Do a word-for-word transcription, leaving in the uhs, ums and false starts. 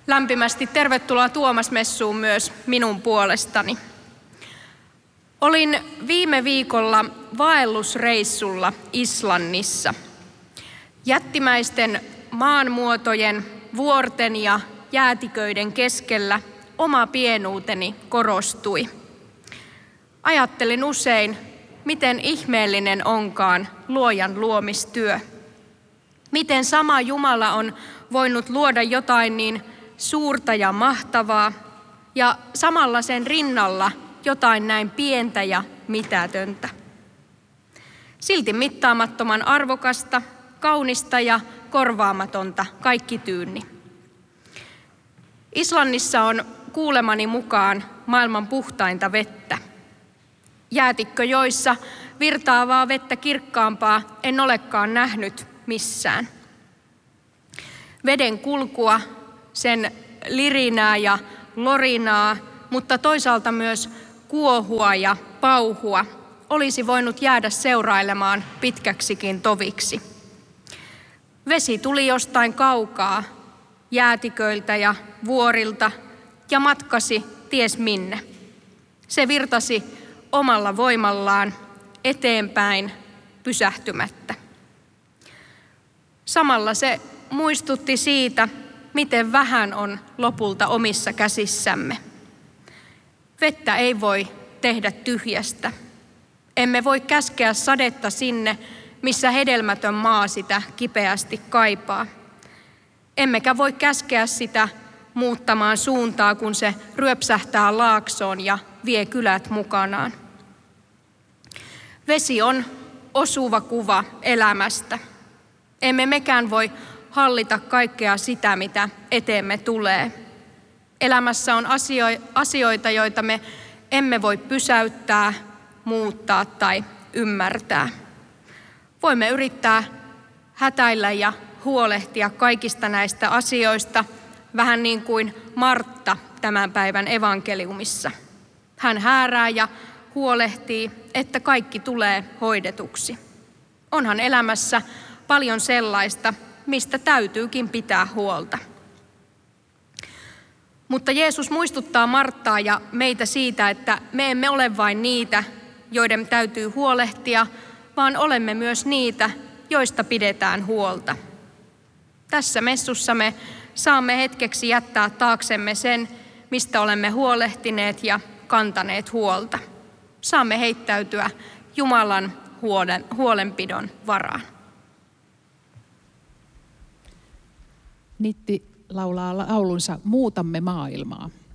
Lämpimästi tervetuloa Tuomas-messuun myös minun puolestani. Olin viime viikolla vaellusreissulla Islannissa. Jättimäisten maanmuotojen, vuorten ja jäätiköiden keskellä oma pienuuteni korostui. Ajattelin usein, miten ihmeellinen onkaan Luojan luomistyö. Miten sama Jumala on voinut luoda jotain niin suurta ja mahtavaa, ja samalla sen rinnalla jotain näin pientä ja mitätöntä. Silti mittaamattoman arvokasta, kaunista ja korvaamatonta kaikki tyynni. Islannissa on kuulemani mukaan maailman puhtainta vettä. Jäätikköjoissa virtaavaa vettä kirkkaampaa en olekaan nähnyt missään. Veden kulkua, sen lirinää ja lorinaa, mutta toisaalta myös kuohua ja pauhua olisi voinut jäädä seurailemaan pitkäksikin toviksi. Vesi tuli jostain kaukaa, jäätiköiltä ja vuorilta, ja matkasi ties minne. Se virtasi omalla voimallaan eteenpäin pysähtymättä. Samalla se muistutti siitä, miten vähän on lopulta omissa käsissämme. Vettä ei voi tehdä tyhjästä. Emme voi käskeä sadetta sinne, missä hedelmätön maa sitä kipeästi kaipaa. Emmekä voi käskeä sitä muuttamaan suuntaa, kun se ryöpsähtää laaksoon ja vie kylät mukanaan. Vesi on osuva kuva elämästä. Emme mekään voi hallita kaikkea sitä, mitä eteemme tulee. Elämässä on asioita, joita me emme voi pysäyttää, muuttaa tai ymmärtää. Voimme yrittää hätäillä ja huolehtia kaikista näistä asioista, vähän niin kuin Martta tämän päivän evankeliumissa. Hän häärää ja huolehtii, että kaikki tulee hoidetuksi. Onhan elämässä paljon sellaista, mistä täytyykin pitää huolta. Mutta Jeesus muistuttaa Marttaa ja meitä siitä, että me emme ole vain niitä, joiden täytyy huolehtia, vaan olemme myös niitä, joista pidetään huolta. Tässä messussa me saamme hetkeksi jättää taaksemme sen, mistä olemme huolehtineet ja kantaneet huolta. Saamme heittäytyä Jumalan huolen, huolenpidon varaan. Nitti laulaa laulunsa Muutamme maailmaa.